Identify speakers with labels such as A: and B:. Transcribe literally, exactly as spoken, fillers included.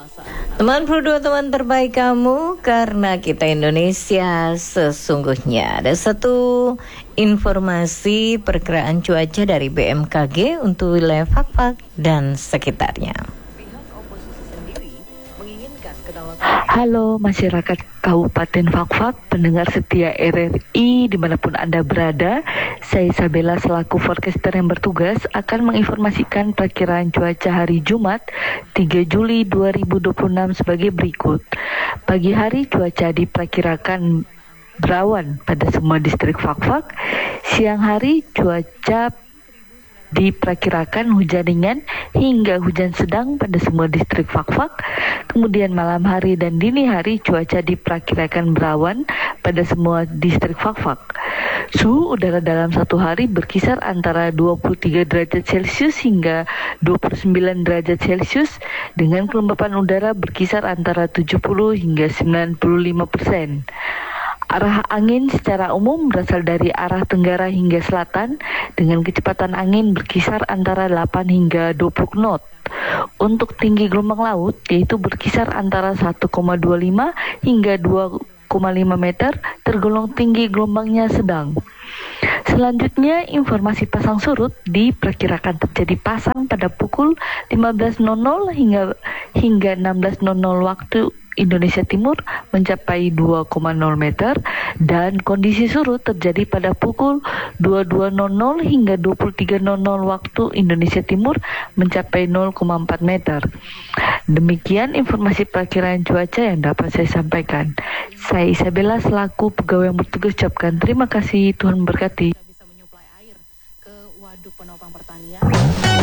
A: Teman Pro dua, teman terbaik kamu, karena kita Indonesia sesungguhnya. Ada satu informasi perkiraan cuaca dari B M K G untuk wilayah Fakfak dan sekitarnya.
B: Halo masyarakat Kabupaten Fakfak, pendengar setia R R I dimanapun Anda berada. Saya Isabella selaku forecaster yang bertugas akan menginformasikan perkiraan cuaca hari Jumat tiga Juli dua ribu dua puluh enam sebagai berikut. Pagi hari cuaca diperkirakan berawan pada semua distrik Fakfak. Siang hari cuaca diperkirakan hujan ringan hingga hujan sedang pada semua distrik Fakfak. Kemudian malam hari dan dini hari cuaca diperkirakan berawan pada semua distrik Fakfak. Suhu udara dalam satu hari berkisar antara dua puluh tiga derajat Celcius hingga dua puluh sembilan derajat Celcius dengan kelembapan udara berkisar antara tujuh puluh hingga sembilan puluh lima persen. Arah angin secara umum berasal dari arah tenggara hingga selatan dengan kecepatan angin berkisar antara delapan hingga dua puluh knot. Untuk tinggi gelombang laut yaitu berkisar antara satu koma dua lima hingga dua koma lima meter, tergolong tinggi gelombangnya sedang. Selanjutnya, informasi pasang surut diperkirakan terjadi pasang pada pukul lima belas hingga hingga enam belas waktu Indonesia Timur mencapai dua koma nol meter, dan kondisi surut terjadi pada pukul dua puluh dua hingga dua puluh tiga waktu Indonesia Timur mencapai nol koma empat meter. Demikian informasi perkiraan cuaca yang dapat saya sampaikan. Saya Isabella selaku pegawai yang bertugas ucapkan terima kasih, Tuhan memberkati.
C: Bisa menyuplai air ke waduk penopang pertanian.